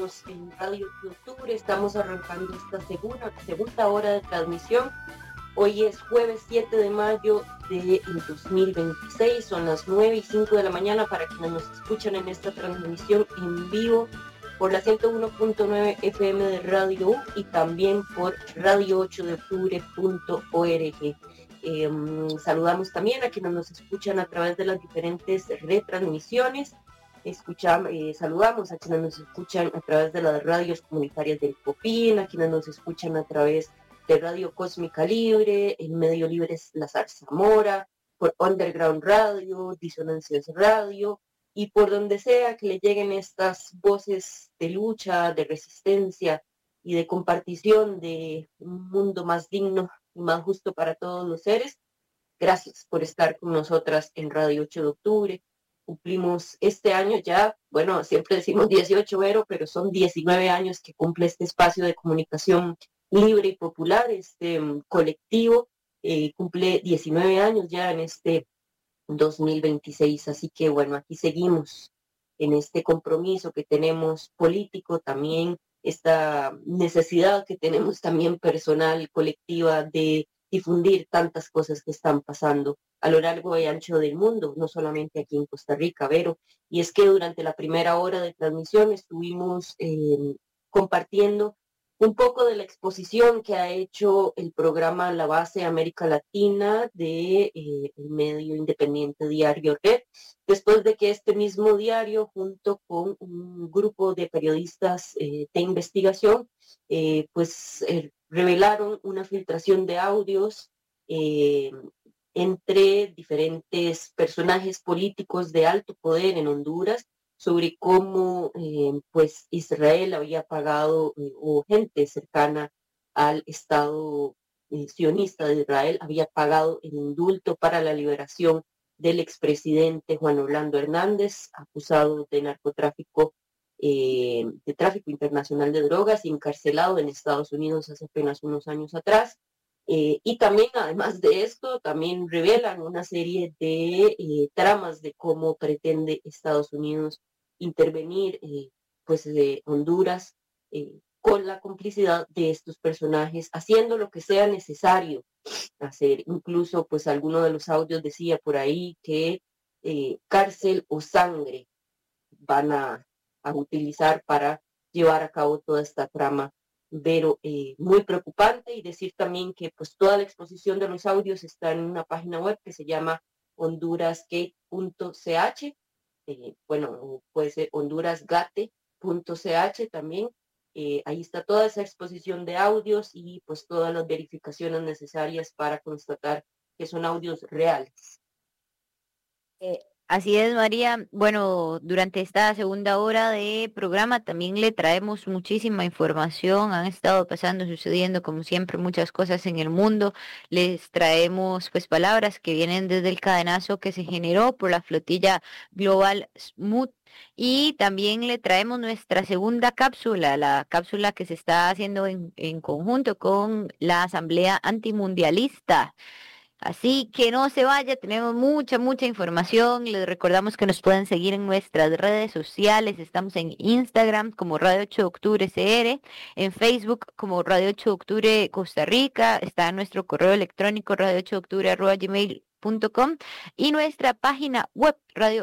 estamos en Radio Octubre, estamos arrancando esta segunda hora de transmisión. Hoy es jueves 7 de mayo de 2026, son las 9:05 de la mañana para quienes nos escuchan en esta transmisión en vivo por la 101.9 FM de Radio U y también por radio8deoctubre.org. Saludamos también a quienes nos escuchan a través de las diferentes retransmisiones. Saludamos a quienes nos escuchan a través de las radios comunitarias del Popín, a quienes nos escuchan a través de Radio Cósmica Libre, el Medio Libre es La Zarzamora, por Underground Radio, Disonancias Radio, y por donde sea que le lleguen estas voces de lucha, de resistencia y de compartición de un mundo más digno y más justo para todos los seres. Gracias por estar con nosotras en Radio 8 de Octubre. Cumplimos este año ya, bueno, siempre decimos 18, pero son 19 años que cumple este espacio de comunicación libre y popular, este colectivo, cumple 19 años ya en este 2026, así que bueno, aquí seguimos en este compromiso que tenemos político, también esta necesidad que tenemos también personal, colectiva, de difundir tantas cosas que están pasando a lo largo y ancho del mundo, no solamente aquí en Costa Rica, Vero. Y es que durante la primera hora de transmisión estuvimos compartiendo un poco de la exposición que ha hecho el programa La Base América Latina de el medio independiente Diario Red, después de que este mismo diario, junto con un grupo de periodistas de investigación, revelaron una filtración de audios eh, entre diferentes personajes políticos de alto poder en Honduras sobre cómo Israel había pagado o gente cercana al Estado sionista de Israel había pagado el indulto para la liberación del expresidente Juan Orlando Hernández, acusado de narcotráfico, de tráfico internacional de drogas y encarcelado en Estados Unidos hace apenas unos años atrás. Y también, además de esto, también revelan una serie de tramas de cómo pretende Estados Unidos intervenir de Honduras con la complicidad de estos personajes, haciendo lo que sea necesario hacer. Incluso, pues, alguno de los audios decía por ahí que cárcel o sangre van a utilizar para llevar a cabo toda esta trama, pero muy preocupante. Y decir también que pues toda la exposición de los audios está en una página web que se llama hondurasgate.ch, puede ser hondurasgate.ch también. Ahí está toda esa exposición de audios y pues todas las verificaciones necesarias para constatar que son audios reales. Así es, María. Bueno, durante esta segunda hora de programa también le traemos muchísima información. Han estado pasando, sucediendo, como siempre, muchas cosas en el mundo. Les traemos pues palabras que vienen desde el cadenazo que se generó por la flotilla global Smooth. Y también le traemos nuestra segunda cápsula, la cápsula que se está haciendo en conjunto con la Asamblea Antimundialista. Así que no se vaya, tenemos mucha información. Les recordamos que nos pueden seguir en nuestras redes sociales. Estamos en Instagram como Radio 8 de Octubre CR, en Facebook como Radio 8 de Octubre Costa Rica, está nuestro correo electrónico radio8deoctubre@gmail.com y nuestra página web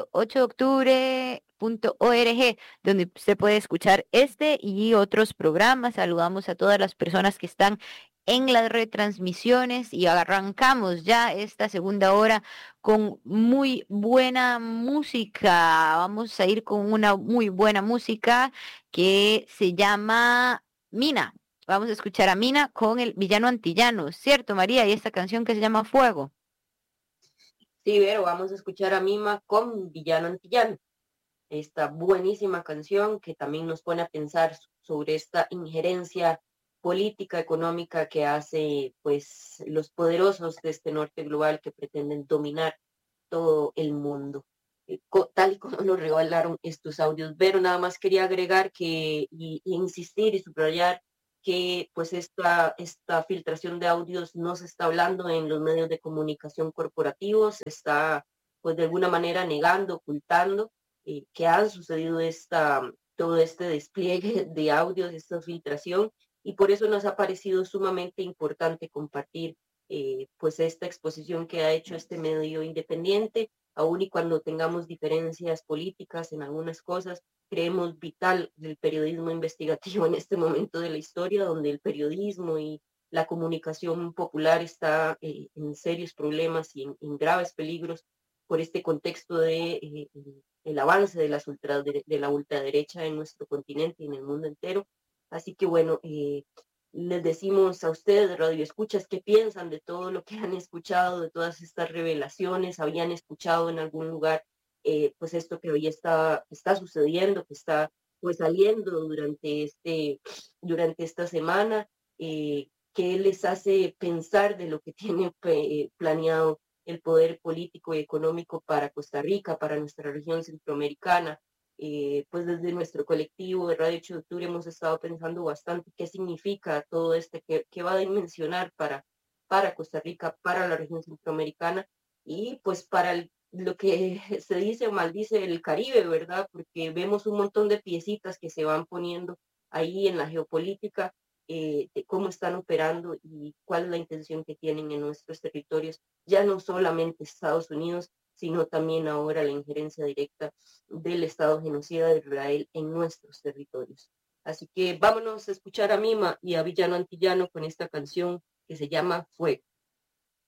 radio8deoctubre.org, donde se puede escuchar este y otros programas. Saludamos a todas las personas que están en las retransmisiones y arrancamos ya esta segunda hora con muy buena música. Vamos a ir con una muy buena música que se llama Mina. Vamos a escuchar a Mina con el Villano Antillano, ¿cierto, María? Y esta canción que se llama Fuego. Sí, pero vamos a escuchar a Mima con Villano Antillano. Esta buenísima canción que también nos pone a pensar sobre esta injerencia política, económica que hace pues los poderosos de este norte global que pretenden dominar todo el mundo, tal y como nos revelaron estos audios. Pero nada más quería agregar y insistir y subrayar que pues esta filtración de audios no se está hablando en los medios de comunicación corporativos, está pues de alguna manera negando, ocultando que ha sucedido esta todo este despliegue de audios, esta filtración, y por eso nos ha parecido sumamente importante compartir pues esta exposición que ha hecho este medio independiente, aun y cuando tengamos diferencias políticas en algunas cosas, creemos vital el periodismo investigativo en este momento de la historia, donde el periodismo y la comunicación popular está en serios problemas y en graves peligros por este contexto de el avance de, de la ultraderecha en nuestro continente y en el mundo entero. Así que bueno, les decimos a ustedes, Radio Escuchas, qué piensan de todo lo que han escuchado, de todas estas revelaciones, habían escuchado en algún lugar, pues esto que hoy está sucediendo, que está pues saliendo durante esta semana, qué les hace pensar de lo que tiene planeado el poder político y económico para Costa Rica, para nuestra región centroamericana. Pues desde nuestro colectivo de Radio 8 de Octubre hemos estado pensando bastante qué significa todo esto, qué va a dimensionar para Costa Rica, para la región centroamericana y pues para lo que se dice o maldice el Caribe, ¿verdad? Porque vemos un montón de piecitas que se van poniendo ahí en la geopolítica, de cómo están operando y cuál es la intención que tienen en nuestros territorios, ya no solamente Estados Unidos, sino también ahora la injerencia directa del Estado genocida de Israel en nuestros territorios. Así que vámonos a escuchar a Mima y a Villano Antillano con esta canción que se llama Fuego.